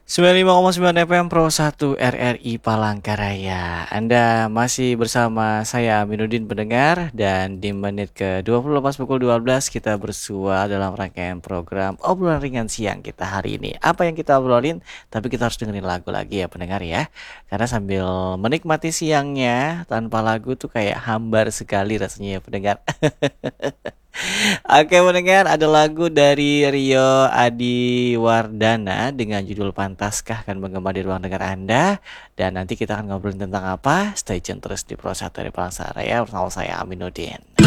95,9 FM Pro 1 RRI Palangkaraya. Anda masih bersama saya Aminuddin pendengar, dan di menit ke-20 lepas pukul 12 kita bersua dalam rangkaian program obrolan ringan siang kita hari ini. Apa yang kita obrolin? Tapi kita harus dengerin lagu lagi ya pendengar ya. Karena sambil menikmati siangnya tanpa lagu tuh kayak hambar sekali rasanya ya pendengar. Oke mendengar, ada lagu dari Rio Adiwardana dengan judul Pantaskah akan menggema di ruang dengar Anda. Dan nanti kita akan ngobrolin tentang apa. Stay tune terus di Pro 1 dari Palangsaraya bersama saya Aminuddin.